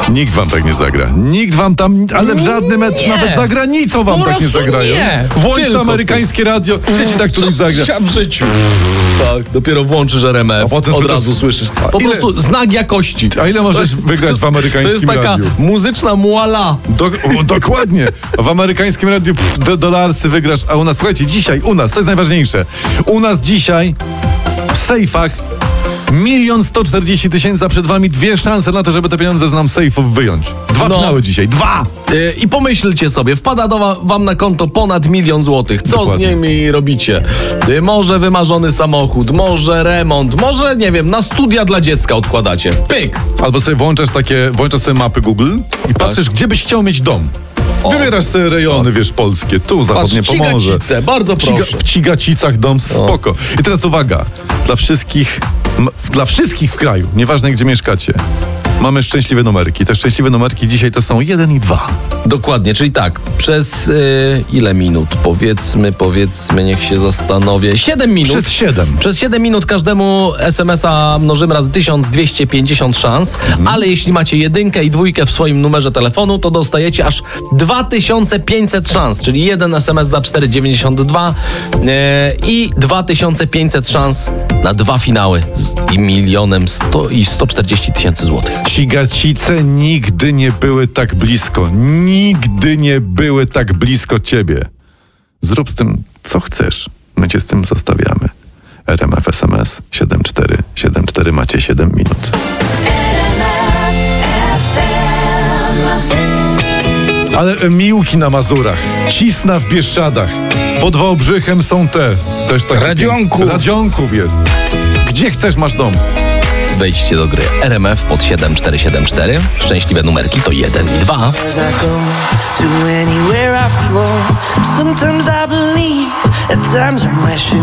Nikt wam tak nie zagra. Nikt wam tam, ale w żadnym nawet za granicą wam tak nie zagrają. Włącz amerykańskie radio, gdzie ci tak któryś zagra. W życiu. Tak, dopiero włączysz RMF, od razu słyszysz. Po prostu znak jakości. A ile możesz wygrać w amerykańskim radiu? To jest taka muzyczna muala. Dokładnie. W amerykańskim radiu dolarcy wygrasz, a u nas, słuchajcie, dzisiaj u nas, to jest najważniejsze. U nas dzisiaj w sejfach 1 140 000, a przed wami 2 szanse na to, żeby te pieniądze z nam sejfów wyjąć. 2 finały dzisiaj. 2! I pomyślcie sobie, wpada wam na konto ponad 1 000 000 złotych. Co Dokładnie. z nimi robicie? Może wymarzony samochód, może remont, może, nie wiem, na studia dla dziecka odkładacie. Pyk! Albo sobie włączasz sobie mapy Google i patrzysz, gdzie byś chciał mieć dom. Wybierasz sobie rejony, wiesz, polskie. Tu zachodnie Pomorze. Cigacice, bardzo proszę. W Cigacicach dom, spoko. I teraz uwaga, dla wszystkich w kraju, nieważne gdzie mieszkacie, mamy szczęśliwe numerki. Te szczęśliwe numerki dzisiaj to są 1 i 2. Dokładnie, czyli tak, przez ile minut? Powiedzmy, niech się zastanowię. 7 minut. Przez 7. Przez 7 minut każdemu SMS-a mnożymy razy 1250 szans, ale jeśli macie 1 i 2 w swoim numerze telefonu, to dostajecie aż 2500 szans, czyli 1 SMS za 4,92 i 2500 szans na 2 finały z 1 140 000 złotych. Cigacice nigdy nie były tak blisko. Nigdy nie były tak blisko ciebie. Zrób z tym, co chcesz. My cię z tym zostawiamy. RMF SMS 7474. Macie 7 minut. Ale Miłki na Mazurach, Cisna w Bieszczadach, pod Wałbrzychem są też takie Radzionków jest. Gdzie chcesz, masz dom. Wejdźcie do gry RMF pod 7474. Szczęśliwe numerki to 1 i 2. Sometimes I believe, at times I'm rational.